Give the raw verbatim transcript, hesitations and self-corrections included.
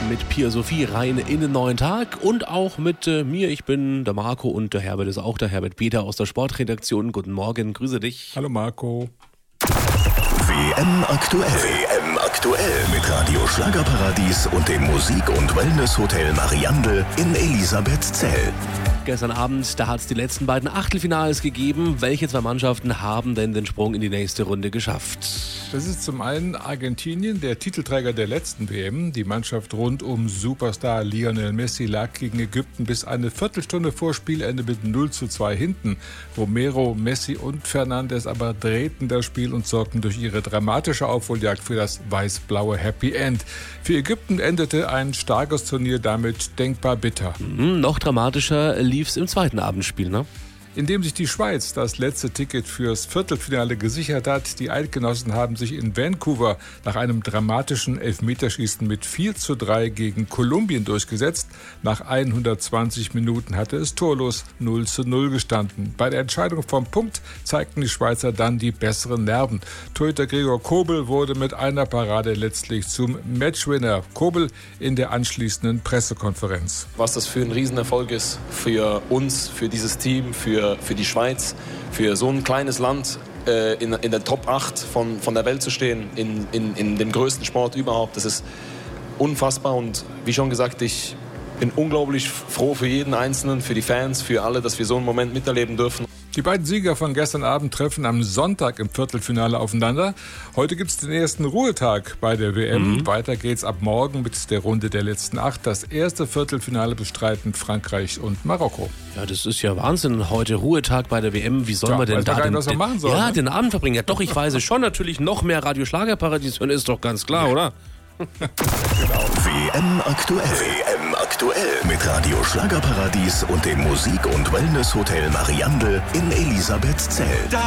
mit Pia Sophie rein in den neuen Tag und auch mit äh, mir. Ich bin der Marco und der Herbert ist auch der Herbert Peter aus der Sportredaktion. Guten Morgen, grüße dich. Hallo Marco. W M aktuell. W M aktuell mit Radio Schlagerparadies und dem Musik- und Wellness-Hotel Mariandel in Elisabethzell. Gestern Abend, da hat es die letzten beiden Achtelfinals gegeben. Welche zwei Mannschaften haben denn den Sprung in die nächste Runde geschafft? Das ist zum einen Argentinien, der Titelträger der letzten W M. Die Mannschaft rund um Superstar Lionel Messi lag gegen Ägypten bis eine Viertelstunde vor Spielende mit null zu zwei hinten. Romero, Messi und Fernandes aber drehten das Spiel und sorgten durch ihre dramatische Aufholjagd für das weiß-blaue Happy End. Für Ägypten endete ein starkes Turnier damit denkbar bitter. Mhm, noch dramatischer lief es im zweiten Abendspiel, ne? Indem sich die Schweiz das letzte Ticket fürs Viertelfinale gesichert hat. Die Eidgenossen haben sich in Vancouver nach einem dramatischen Elfmeterschießen mit vier zu drei gegen Kolumbien durchgesetzt. Nach hundertzwanzig Minuten hatte es torlos null zu null gestanden. Bei der Entscheidung vom Punkt zeigten die Schweizer dann die besseren Nerven. Torhüter Gregor Kobel wurde mit einer Parade letztlich zum Matchwinner. Kobel in der anschließenden Pressekonferenz. Was das für ein Riesenerfolg ist für uns, für dieses Team, für für die Schweiz, für so ein kleines Land äh, in, in der Top acht von, von der Welt zu stehen, in, in, in dem größten Sport überhaupt. Das ist unfassbar und wie schon gesagt, ich bin unglaublich froh für jeden Einzelnen, für die Fans, für alle, dass wir so einen Moment miterleben dürfen. Die beiden Sieger von gestern Abend treffen am Sonntag im Viertelfinale aufeinander. Heute gibt es den ersten Ruhetag bei der W M. Mhm. Weiter geht's ab morgen mit der Runde der letzten acht. Das erste Viertelfinale bestreiten Frankreich und Marokko. Ja, das ist ja Wahnsinn. Heute Ruhetag bei der W M. Wie soll ja, man denn da den, den, den, machen soll, ja, ne? den Abend verbringen? Ja, doch, ich weiß es schon. Natürlich noch mehr Radio Schlagerparadies hören, ist doch ganz klar, ja. oder? Genau. W M aktuell. W M aktuell mit Radio Schlagerparadies und dem Musik- und Wellness-Hotel Mariandel in Elisabethzell.